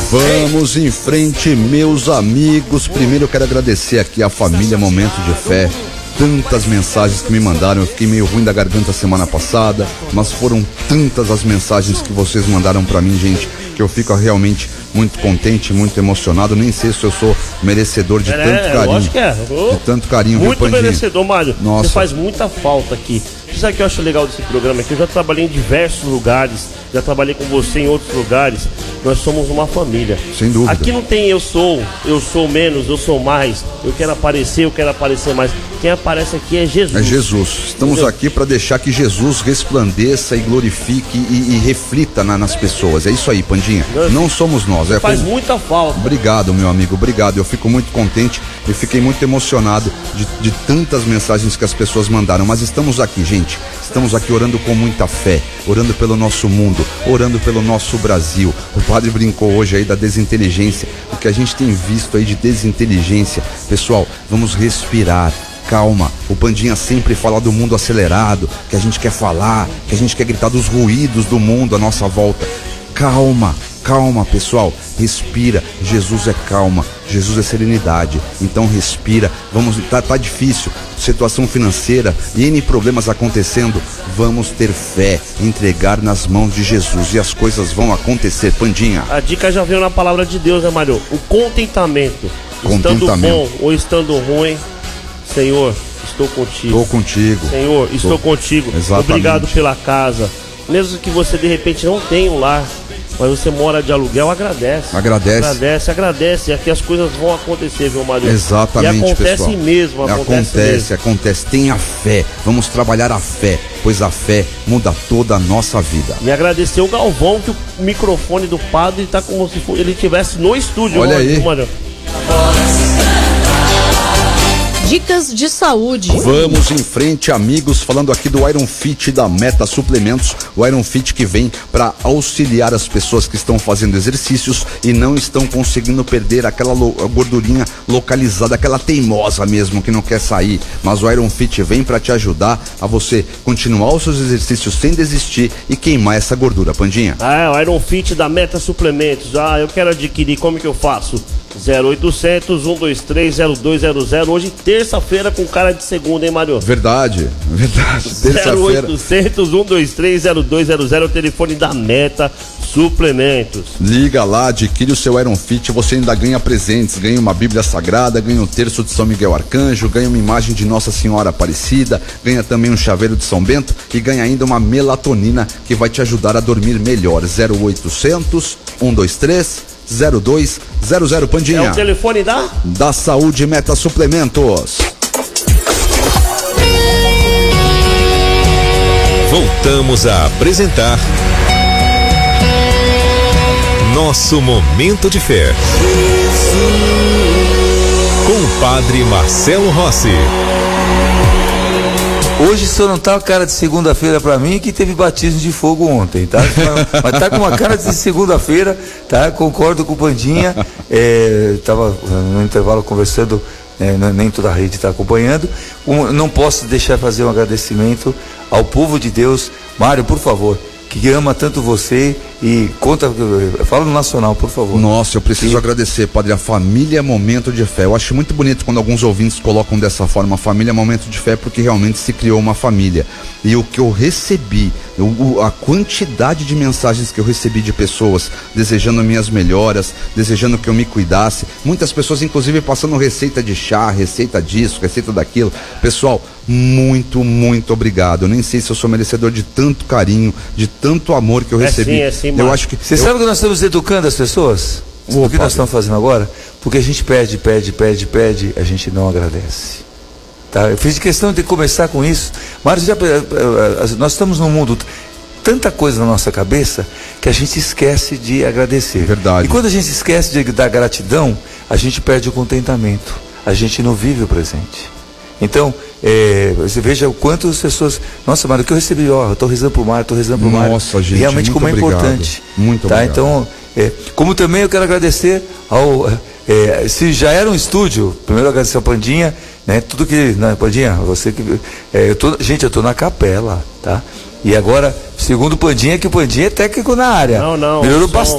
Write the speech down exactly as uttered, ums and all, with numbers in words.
Vamos em frente, meus amigos. Primeiro eu quero agradecer aqui a família Momento de Fé. Tantas mensagens que me mandaram, eu fiquei meio ruim da garganta semana passada, mas foram tantas as mensagens que vocês mandaram pra mim, gente, que eu fico realmente muito contente, muito emocionado. Nem sei se eu sou merecedor de é, tanto é, carinho. Lógico que é. De tanto carinho, muito viu, merecedor, Mário. Nossa. Você faz muita falta aqui. Sabe o que eu acho legal desse programa? Que eu já trabalhei em diversos lugares, já trabalhei com você em outros lugares. Nós somos uma família. Sem dúvida. Aqui não tem eu sou, eu sou menos, eu sou mais, eu quero aparecer, eu quero aparecer mais. Quem aparece aqui é Jesus. É Jesus. Estamos Entendeu? aqui para deixar que Jesus resplandeça e glorifique e, e reflita na, nas pessoas. É isso aí, Pandinha. Deus não somos nós. É, faz muita falta. Obrigado, meu amigo. Obrigado. Eu fico muito contente e fiquei muito emocionado de, de tantas mensagens que as pessoas mandaram. Mas estamos aqui, gente. Estamos aqui orando com muita fé, orando pelo nosso mundo, orando pelo nosso Brasil. O padre brincou hoje aí da desinteligência, o que a gente tem visto aí de desinteligência. Pessoal, vamos respirar. Calma, o Pandinha sempre fala do mundo acelerado, que a gente quer falar, que a gente quer gritar dos ruídos do mundo à nossa volta. Calma, calma, pessoal, respira. Jesus é calma, Jesus é serenidade. Então respira. Vamos, tá, tá difícil, situação financeira e N problemas acontecendo. Vamos ter fé, entregar nas mãos de Jesus e as coisas vão acontecer, Pandinha. A dica já veio na palavra de Deus, né, Mário? O contentamento, contentamento. Estando bom ou estando ruim, Senhor, estou contigo. Estou contigo. Senhor, estou, estou contigo. Exatamente. Obrigado pela casa. Mesmo que você de repente não tenha um lar, mas você mora de aluguel, agradece. Agradece. Agradece, agradece. E aqui as coisas vão acontecer, viu, Mário? Exatamente, e acontece pessoal. mesmo, acontece, acontece mesmo. Acontece, tenha fé. Vamos trabalhar a fé, pois a fé muda toda a nossa vida. E agradecer o Galvão, que o microfone do padre está como se ele estivesse no estúdio. Olha aí. Mário. Dicas de saúde. Vamos em frente, amigos, falando aqui do Iron Fit da Meta Suplementos. O Iron Fit que vem para auxiliar as pessoas que estão fazendo exercícios e não estão conseguindo perder aquela lo- gordurinha localizada, aquela teimosa mesmo que não quer sair. Mas o Iron Fit vem para te ajudar a você continuar os seus exercícios sem desistir e queimar essa gordura, Pandinha. Ah, o Iron Fit da Meta Suplementos. Ah, eu quero adquirir, como que eu faço? zero oitocentos, um dois três, zero dois zero zero. Hoje, terça-feira, com cara de segunda, hein, Mário? Verdade, verdade. zero oitocentos, um dois três, zero dois zero zero, o telefone da Meta Suplementos. Liga lá, adquire o seu Iron Fit, você ainda ganha presentes, ganha uma Bíblia Sagrada, ganha um terço de São Miguel Arcanjo, ganha uma imagem de Nossa Senhora Aparecida, ganha também um chaveiro de São Bento e ganha ainda uma melatonina que vai te ajudar a dormir melhor. zero oitocentos, um dois três, zero dois zero zero, Pandinha. É o telefone da? Da Saúde Meta Suplementos. Voltamos a apresentar Nosso Momento de Fé com o Padre Marcelo Rossi. Hoje só não tá a cara de segunda-feira pra mim, que teve batismo de fogo ontem, tá? Mas tá com uma cara de segunda-feira, tá? Concordo com o Pandinha. É, tava no intervalo conversando, é, nem toda a rede está acompanhando. Um, não posso deixar de fazer um agradecimento ao povo de Deus. Mário, por favor, que ama tanto você e conta, fala no nacional, por favor. Nossa, eu preciso e... agradecer, Padre, a família Momento de Fé. Eu acho muito bonito quando alguns ouvintes colocam dessa forma, a família Momento de Fé, porque realmente se criou uma família. E o que eu recebi, eu, a quantidade de mensagens que eu recebi de pessoas desejando minhas melhoras, desejando que eu me cuidasse, muitas pessoas inclusive passando receita de chá, receita disso, receita daquilo. Pessoal, muito, muito obrigado. Eu nem sei se eu sou merecedor de tanto carinho, de tanto amor que eu é recebi. Sim, é sim, eu acho que Você eu... sabe que nós estamos educando as pessoas? Opa, o que nós estamos fazendo agora? Porque a gente pede, pede, pede, pede, a gente não agradece. Tá? Eu fiz questão de começar com isso. Mas já, nós estamos num mundo, tanta coisa na nossa cabeça, que a gente esquece de agradecer. Verdade. E quando a gente esquece de dar gratidão, a gente perde o contentamento. A gente não vive o presente. Então, é, você veja o quanto as pessoas... Nossa, Mário, o que eu recebi? Ó, eu estou rezando pro Mário, estou rezando pro Mário. Nossa, gente, realmente como é obrigado. importante. Muito tá? obrigado. Então, é, como também eu quero agradecer ao... É, se já era um estúdio, primeiro agradecer ao Pandinha, né? Tudo que... Né, Pandinha, você que... É, eu tô, gente, eu estou na capela, tá? E agora, segundo o Pandinha, que o Pandinha é técnico na área. Não, não. Melhorou som,